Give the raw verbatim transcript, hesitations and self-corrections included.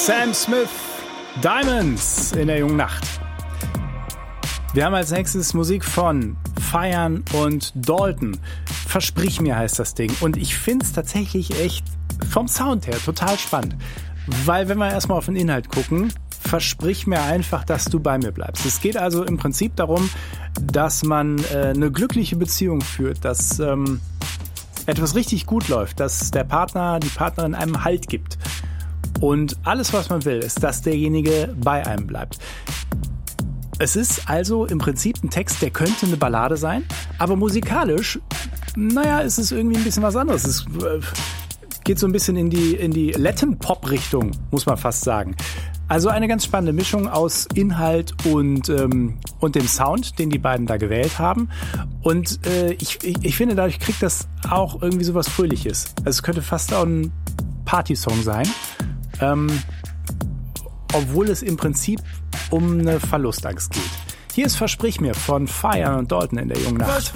Sam Smith, Diamonds in der jungen Nacht. Wir haben als nächstes Musik von Feiern und Dalton. Versprich mir heißt das Ding. Und ich finde es tatsächlich echt vom Sound her total spannend. Weil wenn wir erstmal auf den Inhalt gucken, versprich mir einfach, dass du bei mir bleibst. Es geht also im Prinzip darum, dass man äh, eine glückliche Beziehung führt, dass ähm, etwas richtig gut läuft, dass der Partner, die Partnerin einem Halt gibt. Und alles, was man will, ist, dass derjenige bei einem bleibt. Es ist also im Prinzip ein Text, der könnte eine Ballade sein, aber musikalisch, naja, ist es irgendwie ein bisschen was anderes. Es äh, geht so ein bisschen in die, in die Latin-Pop-Richtung, muss man fast sagen. Also eine ganz spannende Mischung aus Inhalt und, ähm, und dem Sound, den die beiden da gewählt haben. Und äh, ich, ich, ich finde, dadurch kriegt das auch irgendwie so was Fröhliches. Also es könnte fast auch ein Partysong sein. Ähm, obwohl es im Prinzip um eine Verlustangst geht. Hier ist Versprich mir von Feiern und Dalton in der jungen Nacht.